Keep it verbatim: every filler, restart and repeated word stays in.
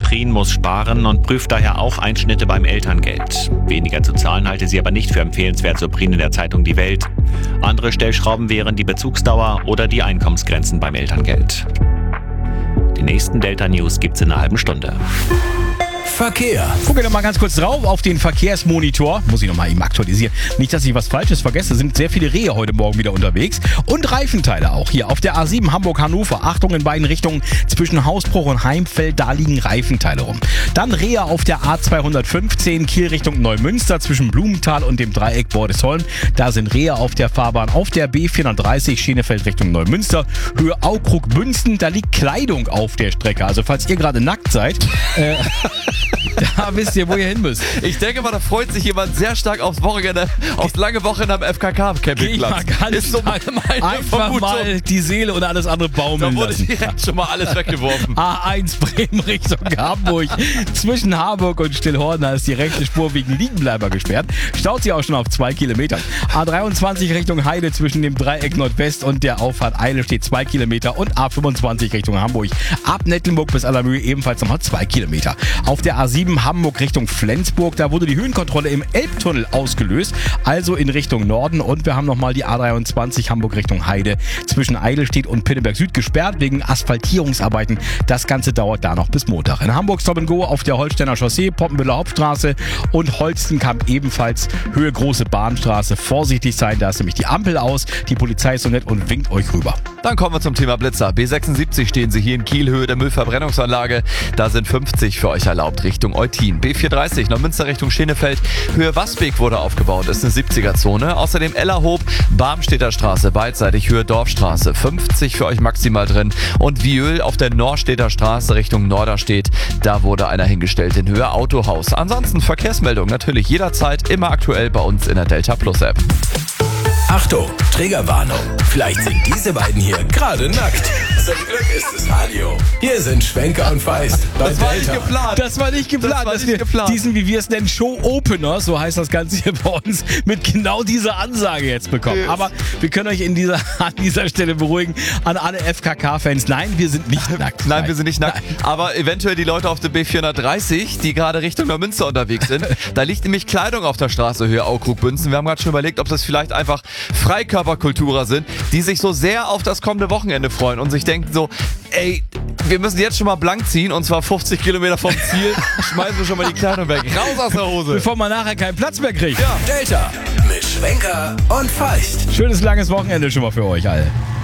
Prien muss sparen und prüft daher auch Einschnitte beim Elterngeld. Weniger zu zahlen halte sie aber nicht für empfehlenswert, so Prien in der Zeitung Die Welt. Andere Stellschrauben wären die Bezugsdauer oder die Einkommensgrenzen beim Elterngeld. Die nächsten Delta-News gibt's in einer halben Stunde. Verkehr. Gucke doch mal ganz kurz drauf auf den Verkehrsmonitor. Muss ich noch mal eben aktualisieren. Nicht, dass ich was Falsches vergesse. Sind sehr viele Rehe heute Morgen wieder unterwegs. Und Reifenteile auch. Hier auf der A sieben Hamburg-Hannover. Achtung in beiden Richtungen. Zwischen Hausbruch und Heimfeld, da liegen Reifenteile rum. Dann Rehe auf der A zweihundertfünfzehn. Kiel Richtung Neumünster. Zwischen Blumenthal und dem Dreieck Bordesholm. Da sind Rehe auf der Fahrbahn. Auf der B vierhundertdreißig Schenefeld Richtung Neumünster. Höhe Aukrug-Bünsten. Da liegt Kleidung auf der Strecke. Also falls ihr gerade nackt seid... Äh, Da wisst ihr, wo ihr hin müsst. Ich denke mal, da freut sich jemand sehr stark aufs Wochenende, aufs lange Wochenende am F K K-Campingplatz. Ist so meine einfach Vermutung. Mal die Seele und alles andere baumeln Da wurde lassen. direkt schon mal alles weggeworfen. A eins Bremen Richtung Hamburg. Zwischen Harburg und Stillhorn, da ist die rechte Spur wegen Liegenbleiber gesperrt. Staut sie auch schon auf zwei Kilometer. A dreiundzwanzig Richtung Heide zwischen dem Dreieck Nordwest und der Auffahrt Eile steht zwei Kilometer. Und A fünfundzwanzig Richtung Hamburg. Ab Nettelburg bis Allermühe ebenfalls nochmal zwei Kilometer. Auf der A sieben Hamburg Richtung Flensburg, da wurde die Höhenkontrolle im Elbtunnel ausgelöst, also in Richtung Norden. Und wir haben nochmal die A dreiundzwanzig Hamburg Richtung Heide zwischen Eidelstedt und Pinneberg Süd gesperrt wegen Asphaltierungsarbeiten. Das Ganze dauert da noch bis Montag. In Hamburg Stop and Go auf der Holsteiner Chaussee, Poppenwiller Hauptstraße und Holstenkamp ebenfalls Höhe Große Bahnstraße. Vorsichtig sein, da ist nämlich die Ampel aus. Die Polizei ist so nett und winkt euch rüber. Dann kommen wir zum Thema Blitzer. B sechsundsiebzig stehen Sie hier in Kiel, Höhe der Müllverbrennungsanlage. Da sind fünfzig für euch erlaubt Richtung Eutin. B vierhundertdreißig Neumünster Richtung Schenefeld. Höhe Wasbeek wurde aufgebaut, ist eine siebziger-Zone. Außerdem Ellerhoop, Barmstedter Straße, beidseitig Höhe Dorfstraße. fünfzig für euch maximal drin. Und Viöl auf der Norstedter Straße Richtung Norderstedt. Da wurde einer hingestellt in Höhe Autohaus. Ansonsten Verkehrsmeldung natürlich jederzeit, immer aktuell bei uns in der Delta Plus App. Achtung, Triggerwarnung. Vielleicht sind diese beiden hier gerade nackt. Zum Glück ist es Radio. Hier sind Schwenker und Feist bei Das war Delta. nicht geplant. Das war nicht geplant. Das war dass nicht wir geplant. diesen, wie wir es nennen, Show-Opener, so heißt das Ganze hier bei uns, mit genau dieser Ansage jetzt bekommen. Yes. Aber wir können euch in dieser, an dieser Stelle beruhigen, an alle F K K-Fans, nein, wir sind nicht nackt. Nein, wir sind nicht nackt. Nein. Aber eventuell die Leute auf der B vierhundertdreißig, die gerade Richtung Neumünster unterwegs sind. Da liegt nämlich Kleidung auf der Straße Höhe Aukrug-Bünzen. Wir haben gerade schon überlegt, ob das vielleicht einfach Freikörperkulturer sind, die sich so sehr auf das kommende Wochenende freuen und sich denken so, ey, wir müssen jetzt schon mal blank ziehen und zwar fünfzig Kilometer vom Ziel. Schmeißen wir schon mal die Kleidung weg. Raus aus der Hose. Bevor man nachher keinen Platz mehr kriegt. Ja. Delta mit Schwenker und Feist. Schönes langes Wochenende schon mal für euch alle.